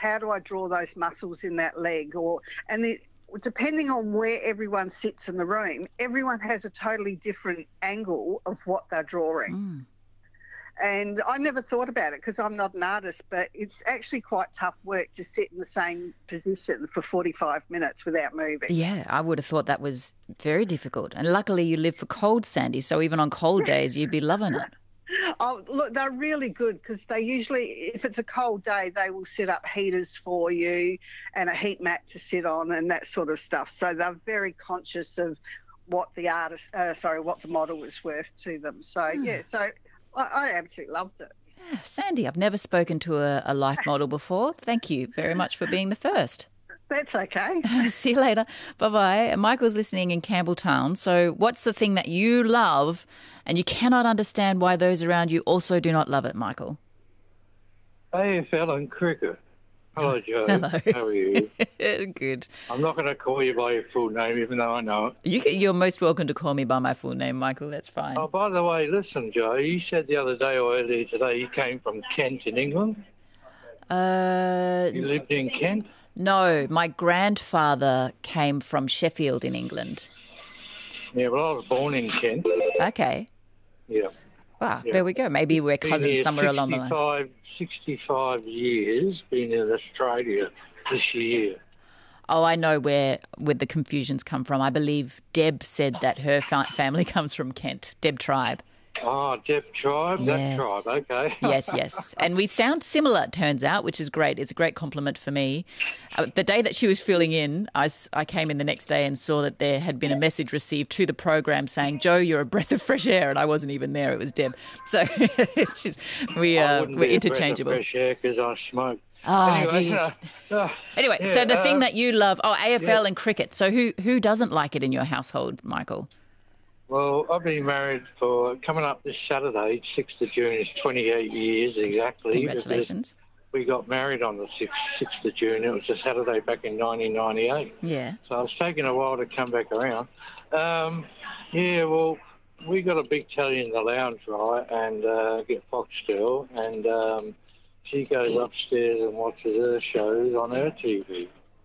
how do I draw those muscles in that leg? Depending on where everyone sits in the room, everyone has a totally different angle of what they're drawing. Mm. And I never thought about it because I'm not an artist, but it's actually quite tough work to sit in the same position for 45 minutes without moving. Yeah, I would have thought that was very difficult. And luckily you live for cold, Sandy, so even on cold days you'd be loving it. Oh, look, they're really good because they usually, if it's a cold day, they will set up heaters for you and a heat mat to sit on and that sort of stuff. So they're very conscious of what the what the model is worth to them. So, so I absolutely loved it. Yeah, Sandy, I've never spoken to a life model before. Thank you very much for being the first. That's okay. See you later. Bye-bye. Michael's listening in Campbelltown. So what's the thing that you love and you cannot understand why those around you also do not love it, Michael? AFL and cricket. Hello, Joe. Hello. How are you? Good. I'm not going to call you by your full name, even though I know it. You're most welcome to call me by my full name, Michael. That's fine. Oh, by the way, listen, Joe, you said the other day or earlier today you came from Kent in England. You lived in Kent? No, my grandfather came from Sheffield in England. Yeah, well, I was born in Kent. Okay. Yeah. Wow, Yeah. there we go. Maybe we're Been cousins here somewhere along the line. 65 years, been in Australia this year. Oh, I know where the confusions come from. I believe Deb said that her family comes from Kent, Deb Tribe. Oh, Deb Tribe, Yes. that tribe, okay. Yes. And we sound similar, it turns out, which is great. It's a great compliment for me. The day that she was filling in, I came in the next day and saw that there had been a message received to the program saying, Joe, you're a breath of fresh air. And I wasn't even there. It was Deb. So it's just, we're interchangeable. I wouldn't be a breath of fresh air because I smoke. Oh, Anyway, Anyway, yeah, so the thing that you love, AFL yeah. and cricket. So who doesn't like it in your household, Michael? Well, I've been married for, coming up this Saturday, 6th of June, is 28 years exactly. Congratulations. We got married on the 6th of June. It was a Saturday back in 1998. Yeah. So it's taken a while to come back around. Well, we got a big telly in the lounge, right, and get Foxtel, and she goes upstairs and watches her shows on her TV.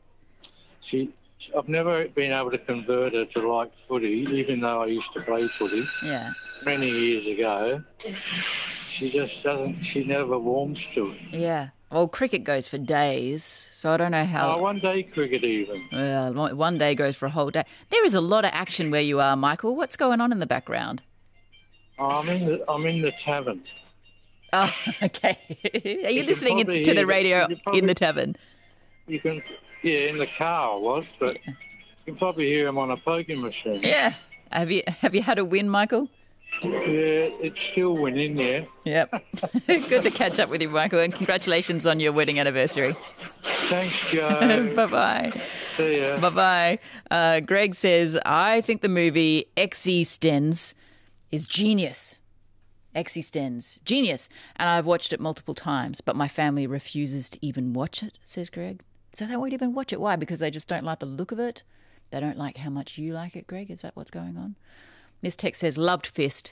I've never been able to convert her to like footy, even though I used to play footy many years ago. She just doesn't, she never warms to it. Yeah. Well, cricket goes for days, so I don't know how... One day cricket even. Yeah, one day goes for a whole day. There is a lot of action where you are, Michael. What's going on in the background? I'm in the tavern. Oh, okay. Are you listening to the radio in the tavern? You can... Yeah, in the car I was, but you can probably hear him on a poker machine. Yeah. Have you had a win, Michael? Yeah, it's still winning, yeah. Yep. Good to catch up with you, Michael, and congratulations on your wedding anniversary. Thanks, Joe. Bye-bye. See ya. Bye-bye. Greg says, I think the movie Existenz is genius. Existenz. Genius. And I've watched it multiple times, but my family refuses to even watch it, says Greg. So they won't even watch it. Why? Because they just don't like the look of it? They don't like how much you like it, Greg? Is that what's going on? This text says, loved Fisk,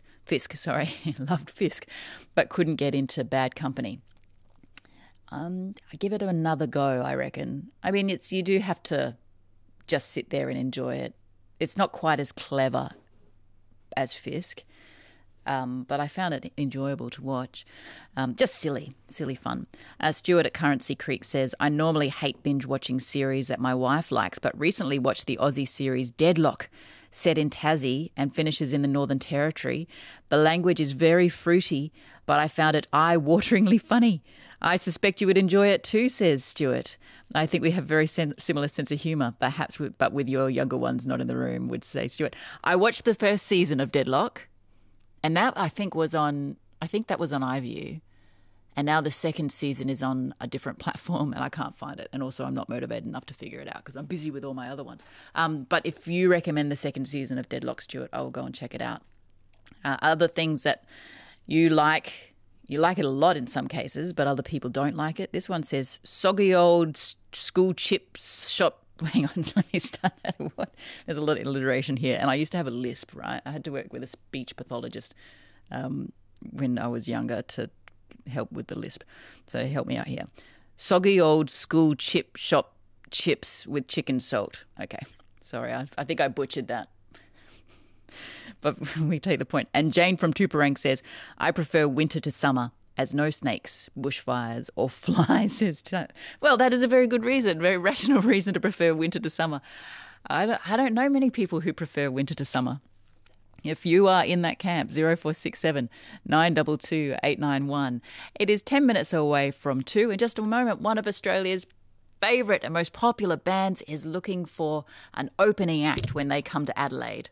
but couldn't get into Bad Company. I give it another go, I reckon. I mean, you do have to just sit there and enjoy it. It's not quite as clever as Fisk. But I found it enjoyable to watch. Just silly fun. Stuart at Currency Creek says, I normally hate binge watching series that my wife likes, but recently watched the Aussie series Deadlock, set in Tassie and finishes in the Northern Territory. The language is very fruity, but I found it eye-wateringly funny. I suspect you would enjoy it too, says Stuart. I think we have very similar sense of humour, perhaps, but with your younger ones not in the room, would say Stuart. I watched the first season of Deadlock. And that, I think that was on iView. And now the second season is on a different platform and I can't find it. And also I'm not motivated enough to figure it out because I'm busy with all my other ones. But if you recommend the second season of Deadlock, Stuart, I will go and check it out. Other things that you like it a lot in some cases, but other people don't like it. This one says, soggy old school chip shop. Hang on, let me start that. What? There's a lot of alliteration here. And I used to have a lisp, right? I had to work with a speech pathologist when I was younger to help with the lisp. So help me out here. Soggy old school chip shop chips with chicken salt. Okay, sorry, I think I butchered that. But we take the point. And Jane from Tooparang says, I prefer winter to summer, as no snakes, bushfires or flies. Well, that is a very good reason, very rational reason to prefer winter to summer. I don't know many people who prefer winter to summer. If you are in that camp, 0467 922 891. It is 10 minutes away from 2. In just a moment, one of Australia's favourite and most popular bands is looking for an opening act when they come to Adelaide.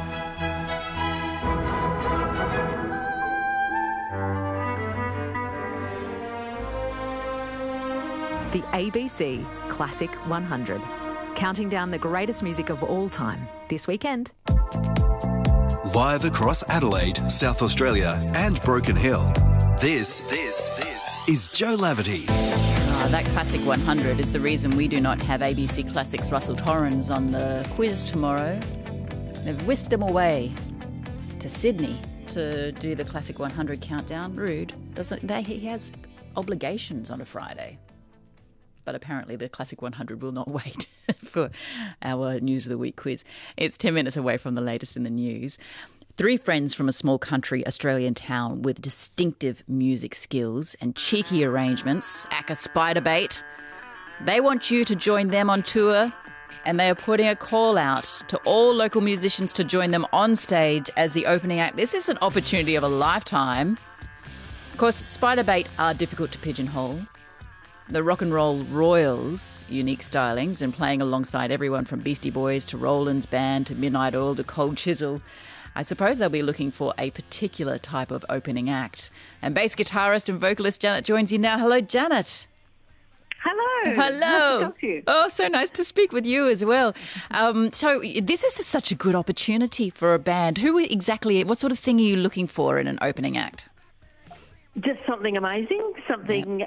The ABC Classic 100. Counting down the greatest music of all time this weekend. Live across Adelaide, South Australia and Broken Hill. This is Joe Laverty. That Classic 100 is the reason we do not have ABC Classics Russell Torrens on the quiz tomorrow. They've whisked him away to Sydney to do the Classic 100 countdown. Rude. He has obligations on a Friday. But apparently the Classic 100 will not wait for our News of the Week quiz. It's 10 minutes away from the latest in the news. 3 friends from a small country Australian town with distinctive music skills and cheeky arrangements, aka Spiderbait. They want you to join them on tour, and they are putting a call out to all local musicians to join them on stage as the opening act. This is an opportunity of a lifetime. Of course, Spiderbait are difficult to pigeonhole. The Rock and Roll Royals' unique stylings and playing alongside everyone from Beastie Boys to Roland's Band to Midnight Oil to Cold Chisel. I suppose they'll be looking for a particular type of opening act. And bass guitarist and vocalist Janet joins you now. Hello, Janet. Hello. Hello. Nice to talk to you. Oh, so nice to speak with you as well. So this is such a good opportunity for a band. What sort of thing are you looking for in an opening act? Just something amazing, something,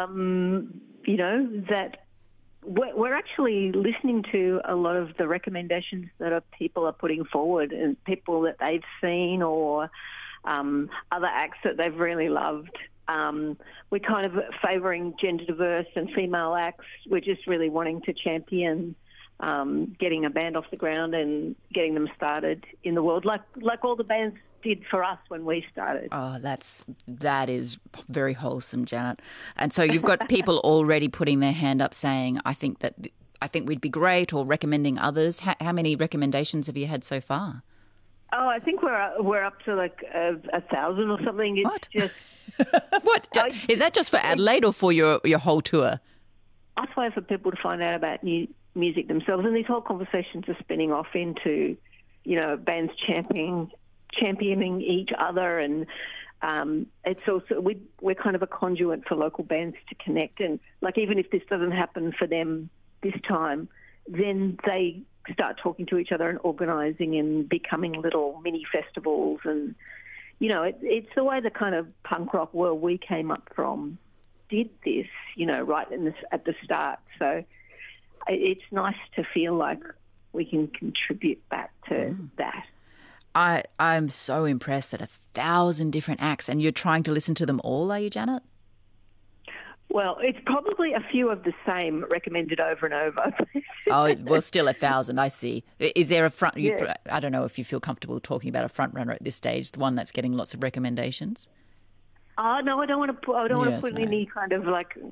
that we're actually listening to a lot of the recommendations that people are putting forward, and people that they've seen or other acts that they've really loved. We're kind of favouring gender diverse and female acts. We're just really wanting to champion getting a band off the ground and getting them started in the world, like all the bands did for us when we started. Oh, that is very wholesome, Janet. And so you've got people already putting their hand up saying, I think we'd be great, or recommending others. How many recommendations have you had so far? Oh, I think we're up to like 1,000 or something. It's what? Just what is that? Just for Adelaide or for your whole tour? I suppose for people to find out about new music themselves, and these whole conversations are spinning off into, bands championing each other, and it's also we're kind of a conduit for local bands to connect. And like, even if this doesn't happen for them this time, then they start talking to each other and organising and becoming little mini festivals. And it's the way the kind of punk rock world we came up from did this, right at the start. So it's nice to feel like we can contribute back to that. I'm so impressed at 1,000 different acts, and you're trying to listen to them all, are you, Janet? Well, it's probably a few of the same recommended over and over. Oh, well, still 1,000, I see. Is there a front? Yeah. I don't know if you feel comfortable talking about a front runner at this stage, the one that's getting lots of recommendations. Oh no, I don't want to put any kind of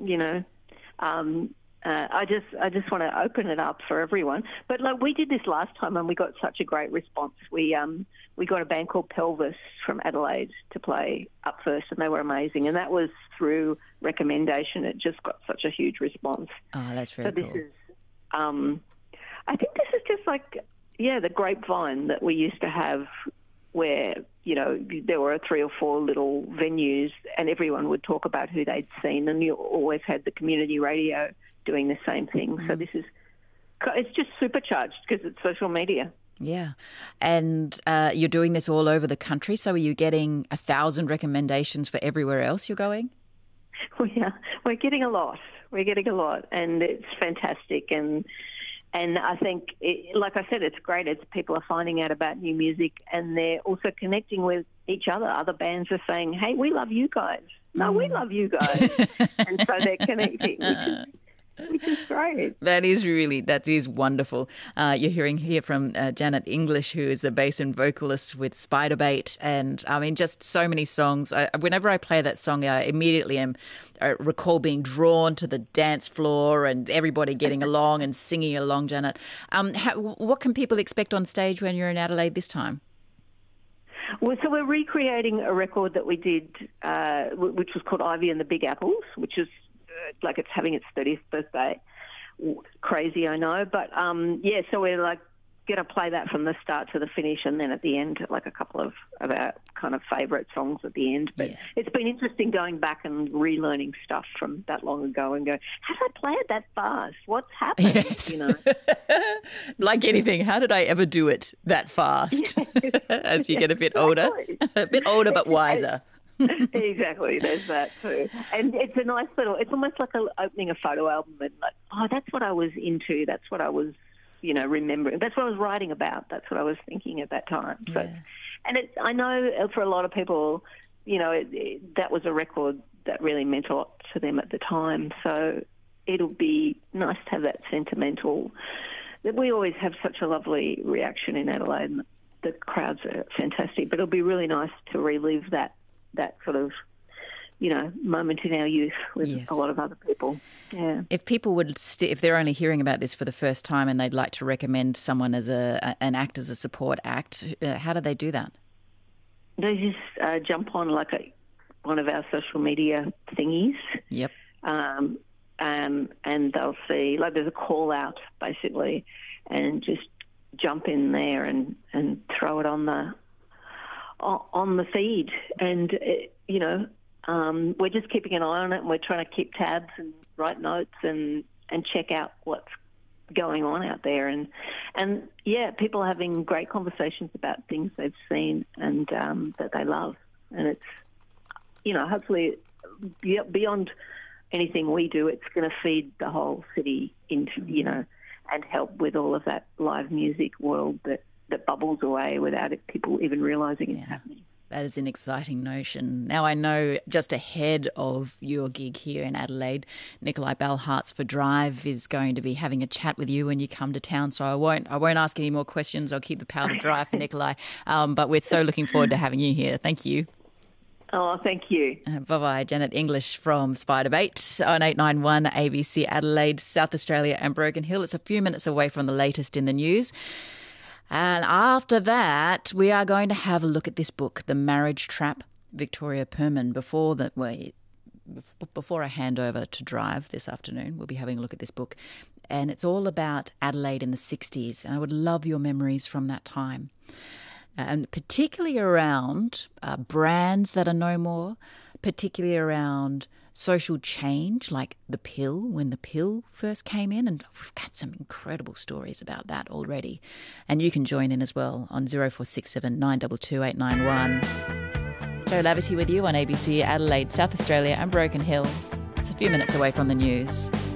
I just want to open it up for everyone. But like, we did this last time and we got such a great response. We got a band called Pelvis from Adelaide to play up first, and they were amazing. And that was through recommendation. It just got such a huge response. Oh, that's very cool. So this is, I think this is just like, the grapevine that we used to have, where there were 3 or 4 little venues and everyone would talk about who they'd seen, and you always had the community radio doing the same thing. So it's just supercharged because it's social media. Yeah. And you're doing this all over the country, so are you getting 1,000 recommendations for everywhere else you're going? We're getting a lot. And it's fantastic. And I think, like I said, it's great. It's people are finding out about new music, and they're also connecting with each other. Other bands are saying, hey, we love you guys. no, we love you guys. And so they're connecting, which is great. That is wonderful. You're hearing here from Janet English, who is the bass and vocalist with Spiderbait, and I mean, just so many songs. Whenever I play that song, I immediately recall being drawn to the dance floor and everybody getting along and singing along. Janet, what can people expect on stage when you're in Adelaide this time? Well, so we're recreating a record that we did, which was called Ivy and the Big Apples, which is like it's having its 30th birthday. Crazy, I know. But, so we're like going to play that from the start to the finish, and then at the end, like a couple of our kind of favourite songs at the end. But It's been interesting going back and relearning stuff from that long ago and go, how did I play it that fast? What's happened? Yes. You know? Like anything, how did I ever do it that fast? As you get a bit older. A bit older but wiser. Exactly, there's that too. And it's a nice it's almost like opening a photo album and like, oh, that's what I was into, that's what I was, remembering, that's what I was writing about, that's what I was thinking at that time. So, and I know for a lot of people, that was a record that really meant a lot to them at the time. So it'll be nice to have that sentimental, that we always have such a lovely reaction in Adelaide, and the crowds are fantastic, but it'll be really nice to relive that sort of, moment in our youth with a lot of other people. Yeah. If people would, if they're only hearing about this for the first time and they'd like to recommend someone as an act, as a support act, how do they do that? They just jump on like one of our social media thingies. Yep. And they'll see, like there's a call out basically, and just jump in there and throw it on the feed, and we're just keeping an eye on it, and we're trying to keep tabs and write notes and check out what's going on out there, and people are having great conversations about things they've seen and that they love, and it's hopefully beyond anything we do, it's going to feed the whole city into and help with all of that live music world that bubbles away without people even realising it's happening. That is an exciting notion. Now, I know just ahead of your gig here in Adelaide, Nikolai Bell, Hearts for Drive, is going to be having a chat with you when you come to town. So I won't ask any more questions. I'll keep the powder dry for Nikolai. But we're so looking forward to having you here. Thank you. Oh, thank you. Bye-bye. Janet English from Spiderbait on 891 ABC Adelaide, South Australia and Broken Hill. It's a few minutes away from the latest in the news. And after that, we are going to have a look at this book, The Marriage Trap, Victoria Perman. Before I hand over to Drive this afternoon, we'll be having a look at this book. And it's all about Adelaide in the 60s. And I would love your memories from that time. And particularly around brands that are no more, particularly around social change, like the pill, when the pill first came in. And we've got some incredible stories about that already. And you can join in as well on 0467 922 891. Jo Laverty with you on ABC Adelaide, South Australia and Broken Hill. It's a few minutes away from the news.